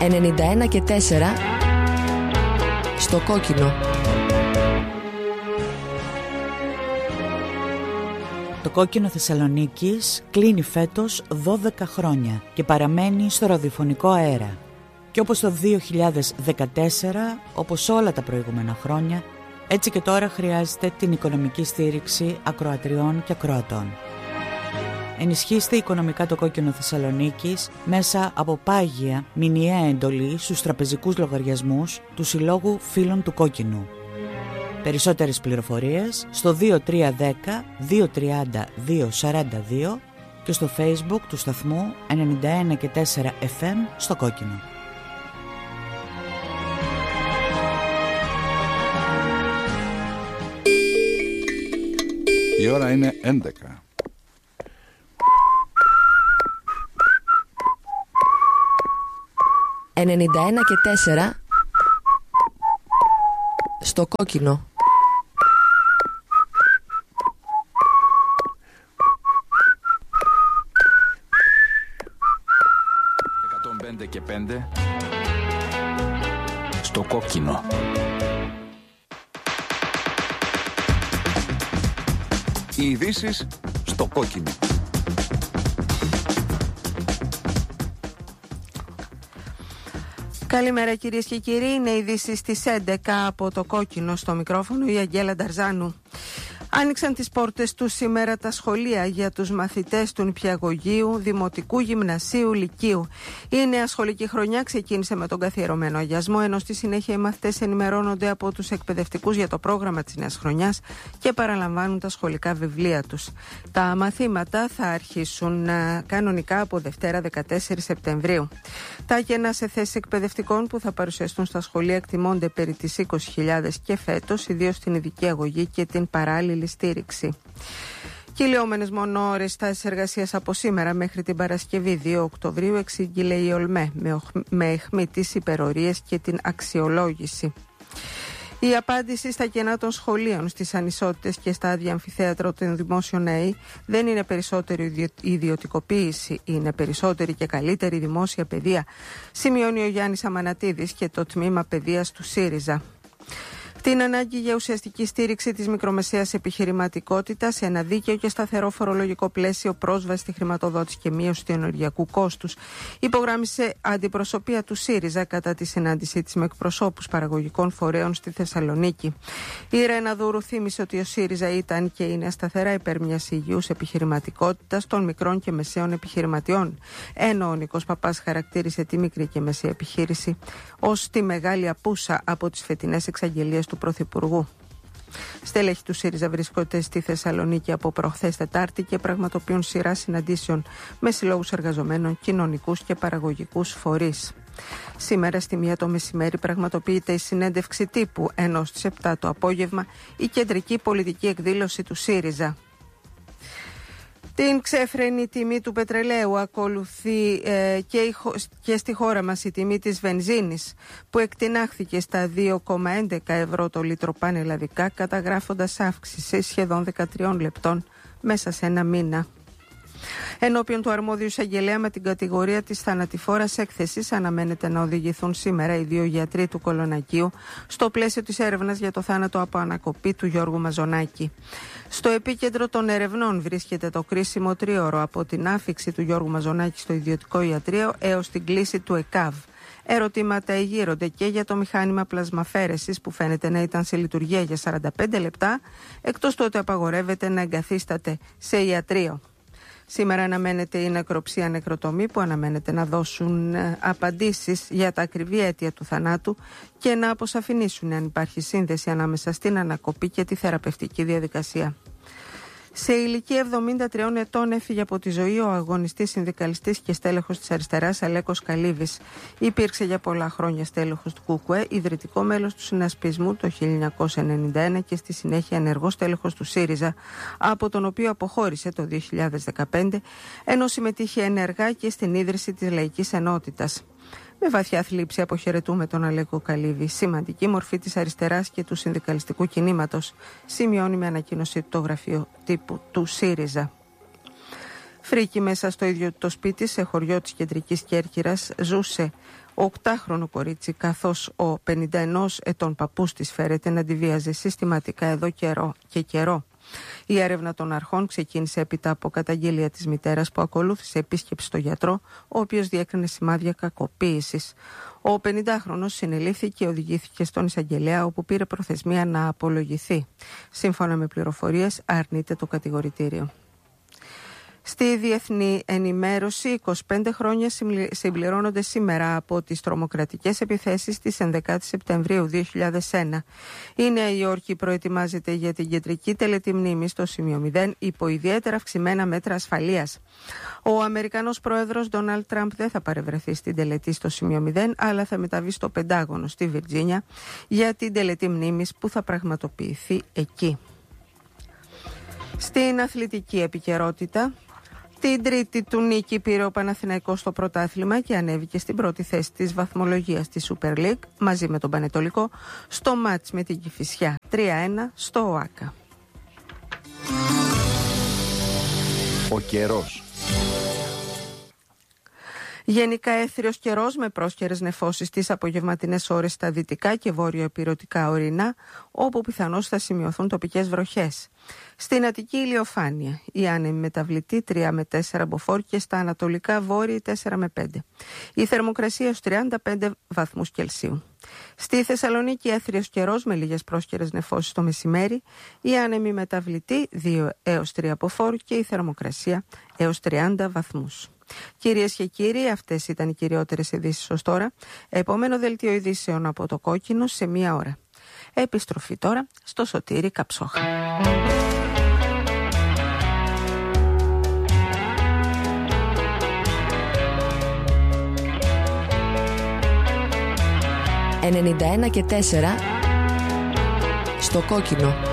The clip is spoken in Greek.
91 και 4 στο κόκκινο. Το κόκκινο Θεσσαλονίκης κλείνει φέτος 12 χρόνια και παραμένει στο ραδιοφωνικό αέρα. Και όπως το 2014, όπως όλα τα προηγούμενα χρόνια, έτσι και τώρα χρειάζεται την οικονομική στήριξη ακροατριών και ακροατών. Ενισχύστε οικονομικά το κόκκινο Θεσσαλονίκης μέσα από πάγια μηνιαία εντολή στους τραπεζικούς λογαριασμούς του Συλλόγου Φίλων του Κόκκινου. Περισσότερες πληροφορίες στο 2310 230 242 και στο Facebook του σταθμού 91 και 4 FM στο κόκκινο. Η ώρα είναι 11. 91 και 4 στο κόκκινο. Και 5 στο κόκκινο. Οι ειδήσεις στο κόκκινο. Καλημέρα κυρίες και κύριοι, είναι ειδήσεις στις 11 από το κόκκινο. Στο μικρόφωνο η Αγγέλα Νταρζάνου. Άνοιξαν τις πόρτες τους σήμερα τα σχολεία για τους μαθητές του νηπιαγωγείου, δημοτικού, γυμνασίου, λυκείου. Η νέα σχολική χρονιά ξεκίνησε με τον καθιερωμένο αγιασμό, ενώ στη συνέχεια οι μαθητές ενημερώνονται από τους εκπαιδευτικούς για το πρόγραμμα της νέας χρονιάς και παραλαμβάνουν τα σχολικά βιβλία τους. Τα μαθήματα θα αρχίσουν κανονικά από Δευτέρα 14 Σεπτεμβρίου. Τα κενά σε θέσεις εκπαιδευτικών που θα παρουσιαστούν στα σχολεία εκτιμώνται περί τις 20.000 και φέτος, ιδίως στην ειδική αγωγή και την παράλληλη στήριξη. Κυλιόμενες μόνο ώρες στάσεις εργασίας από σήμερα μέχρι την Παρασκευή 2 Οκτωβρίου εξήγηλε η ΟΛΜΕ με αιχμή τις υπερορίες και την αξιολόγηση. Η απάντηση στα κενά των σχολείων, στις ανισότητες και στα άδεια αμφιθέατρο των δημόσιων ΑΕΗ δεν είναι περισσότερη ιδιωτικοποίηση, είναι περισσότερη και καλύτερη δημόσια παιδεία, σημειώνει ο Γιάννης Αμανατίδης και το τμήμα παιδείας του ΣΥΡΙΖΑ. Την ανάγκη για ουσιαστική στήριξη της μικρομεσαίας επιχειρηματικότητας σε ένα δίκαιο και σταθερό φορολογικό πλαίσιο, πρόσβαση στη χρηματοδότηση και μείωση του ενεργειακού κόστους, υπογράμμισε αντιπροσωπεία του ΣΥΡΙΖΑ κατά τη συνάντησή της με εκπροσώπους παραγωγικών φορέων στη Θεσσαλονίκη. Η Ρένα Δούρου θύμισε ότι ο ΣΥΡΙΖΑ ήταν και είναι σταθερά υπέρ μιας υγιούς επιχειρηματικότητας των μικρών και μεσαίων επιχειρηματιών, ενώ ο Νίκος Παπάς χαρακτήρισε τη μικρή και μεσαία επιχείρηση ως τη μεγάλη απούσα από τις φετινές εξαγγελίες του Πρωθυπουργού. Στέλεχοι του ΣΥΡΙΖΑ βρίσκονται στη Θεσσαλονίκη από προχθές Τετάρτη και πραγματοποιούν σειρά συναντήσεων με συλλόγους εργαζομένων, κοινωνικούς και παραγωγικούς φορείς. Σήμερα στη 1 το μεσημέρι πραγματοποιείται η συνέντευξη τύπου, ενώ στις 7 το απόγευμα η κεντρική πολιτική εκδήλωση του ΣΥΡΙΖΑ. Την ξέφρενη τιμή του πετρελαίου ακολουθεί και στη χώρα μας η τιμή της βενζίνης, που εκτινάχθηκε στα 2,11 ευρώ το λίτρο πανελλαδικά, καταγράφοντας αύξηση σχεδόν 13 λεπτών μέσα σε ένα μήνα. Ενώπιον του αρμόδιου εισαγγελέα με την κατηγορία της θανατηφόρας έκθεσης αναμένεται να οδηγηθούν σήμερα οι 2 γιατροί του Κολονακίου στο πλαίσιο της έρευνας για το θάνατο από ανακοπή του Γιώργου Μαζονάκη. Στο επίκεντρο των ερευνών βρίσκεται το κρίσιμο τρίωρο από την άφιξη του Γιώργου Μαζονάκη στο ιδιωτικό ιατρείο έως την κλήση του ΕΚΑΒ. Ερωτήματα εγείρονται και για το μηχάνημα πλασμαφέρεσης που φαίνεται να ήταν σε λειτουργία για 45 λεπτά, εκτός του ότι απαγορεύεται να εγκαθίσταται σε ιατρείο. Σήμερα αναμένεται η νεκροψία νεκροτομή που αναμένεται να δώσουν απαντήσεις για τα ακριβή αίτια του θανάτου και να αποσαφηνίσουν αν υπάρχει σύνδεση ανάμεσα στην ανακοπή και τη θεραπευτική διαδικασία. Σε ηλικία 73 ετών έφυγε από τη ζωή ο αγωνιστής, συνδικαλιστής και στέλεχος της αριστεράς Αλέκος Καλίβης. Υπήρξε για πολλά χρόνια στέλεχος του ΚΚΕ, ιδρυτικό μέλος του Συνασπισμού το 1991 και στη συνέχεια ενεργός στέλεχος του ΣΥΡΙΖΑ, από τον οποίο αποχώρησε το 2015, ενώ συμμετείχε ενεργά και στην ίδρυση της Λαϊκής Ενότητας. Με βαθιά θλίψη αποχαιρετούμε τον Αλέκο Καλίβη, σημαντική μορφή της αριστεράς και του συνδικαλιστικού κινήματος, σημειώνει με ανακοίνωση το γραφείο τύπου του ΣΥΡΙΖΑ. Φρίκη μέσα στο ίδιο το σπίτι, σε χωριό της Κεντρικής Κέρκυρας, ζούσε 8χρονο κορίτσι, καθώς ο 51 ετών παππούς της φέρεται να τη βίαζε συστηματικά εδώ καιρό. Η έρευνα των αρχών ξεκίνησε έπειτα από καταγγελία της μητέρας, που ακολούθησε επίσκεψη στο γιατρό, ο οποίος διέκρινε σημάδια κακοποίησης. Ο 50χρονος συνελήφθη και οδηγήθηκε στον εισαγγελέα, όπου πήρε προθεσμία να απολογηθεί. Σύμφωνα με πληροφορίες, αρνείται το κατηγορητήριο. Στη διεθνή ενημέρωση, 25 χρόνια συμπληρώνονται σήμερα από τις τρομοκρατικές επιθέσεις της 11 Σεπτεμβρίου 2001. Η Νέα Υόρκη προετοιμάζεται για την κεντρική τελετή μνήμης στο σημείο 0 υπό ιδιαίτερα αυξημένα μέτρα ασφαλείας. Ο Αμερικανός πρόεδρος Ντόναλντ Τραμπ δεν θα παρευρεθεί στην τελετή στο σημείο 0, αλλά θα μεταβεί στο Πεντάγωνο στη Βιρτζίνια για την τελετή μνήμης που θα πραγματοποιηθεί εκεί. Στην αθλητική επικαιρότητα, την τρίτη του νίκη πήρε ο Παναθηναϊκός στο πρωτάθλημα και ανέβηκε στην πρώτη θέση της βαθμολογίας της Super League μαζί με τον Πανετολικό στο μάτς με την Κηφισιά 3-1 στο ΟΑΚΑ. Ο καιρός. Γενικά έθριος καιρός με πρόσκαιρες νεφώσεις τις απογευματινές ώρες στα δυτικά και βόρειο-ηπειρωτικά ορεινά, όπου πιθανώς θα σημειωθούν τοπικές βροχές. Στην Αττική ηλιοφάνεια, η άνεμη μεταβλητή 3 με 4 μποφόρ και στα ανατολικά βόρειοι 4 με 5. Η θερμοκρασία στους 35 βαθμούς Κελσίου. Στη Θεσσαλονίκη έθριος καιρός με λίγες πρόσκαιρες νεφώσεις το μεσημέρι, η άνεμη μεταβλητή 2 έως 3 μποφόρ και η θερμοκρασία έως 30 βαθμούς. Κυρίες και κύριοι, αυτές ήταν οι κυριότερες ειδήσεις ως τώρα. Επόμενο δελτίο ειδήσεων από το Κόκκινο σε 1 ώρα. Επιστροφή τώρα στο Σωτήρη Καψόχα. «91 και 4» στο Κόκκινο.